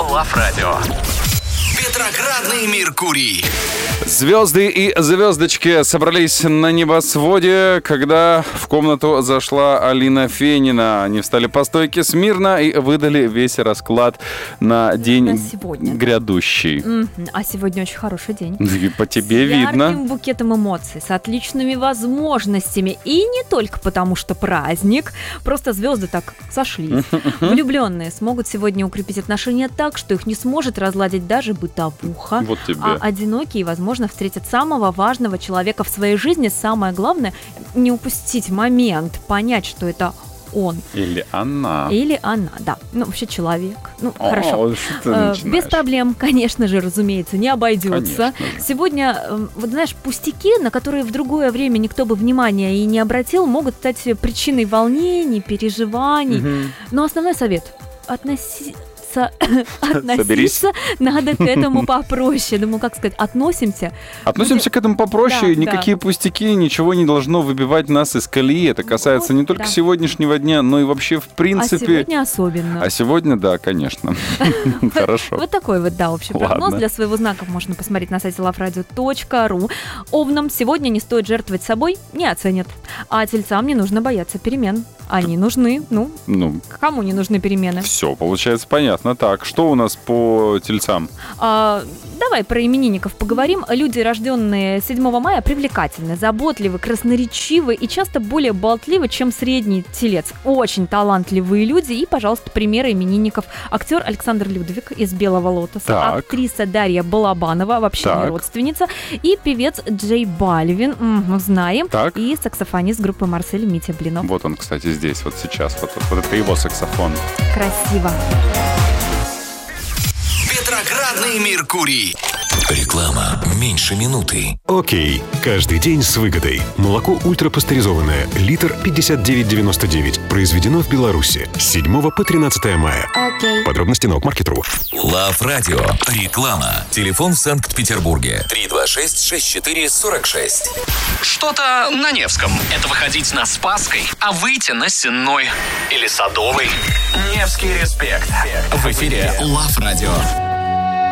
Лав Радио. Ретроградный Меркурий. Звезды и звездочки собрались на небосводе, когда в комнату зашла Алина Фенина. Они встали по стойке смирно и выдали весь расклад на день грядущий. А сегодня очень хороший день. И по тебе с видно. С ярким букетом эмоций, с отличными возможностями. И не только потому, что праздник. Просто звезды так сошлись. Влюбленные смогут сегодня укрепить отношения так, что их не сможет разладить даже бытовуха. Вот тебе. А одинокие, возможно, встретят самого важного человека в своей жизни. Самое главное, не упустить момент, понять, что это он. Или она. Или она, да. Ну, вообще человек. Ну, хорошо. Без проблем, конечно же, разумеется, не обойдется. Сегодня, вот знаешь, пустяки, на которые в другое время никто бы внимания и не обратил, могут стать причиной волнений, переживаний. Но основной совет – относиться надо к этому попроще. Думаю, как сказать, относимся к этому попроще. Да, никакие пустяки, ничего не должно выбивать нас из колеи. Это касается не только сегодняшнего дня, но и вообще в принципе. А сегодня особенно. А сегодня, да, конечно. Хорошо. Вот такой вот, да, общий прогноз. Для своего знака можно посмотреть на сайте loveradio.ru. Овнам сегодня не стоит жертвовать собой, не оценят. А тельцам не нужно бояться перемен. Они нужны. Ну, кому не нужны перемены? Все, получается, понятно. Так, что у нас по тельцам? Давай про именинников поговорим. Люди, рожденные 7 мая, привлекательны, заботливы, красноречивы и часто более болтливы, чем средний телец. Очень талантливые люди. И, пожалуйста, примеры именинников. Актер Александр Людвиг из «Белого лотоса», актриса Дарья Балабанова, вообще не родственница, и певец Джей Бальвин, знаем, и саксофонист группы «Марсель» Митя Блинов. Вот он, кстати, здесь, вот сейчас. Вот это его саксофон. Красиво. Ретроградный Меркурий. Реклама меньше минуты. Окей. Каждый день с выгодой. Молоко ультрапастеризованное. Литр 59,99. Произведено в Беларуси. С 7 по 13 мая. Окей. Подробности на Окмаркет.ру. Лав Радио. Реклама. Телефон в Санкт-Петербурге. 326-64-46. Что-то на Невском. Это выходить на Спасской, а выйти на Сенной. Или Садовой. Невский респект. В эфире Лав Радио.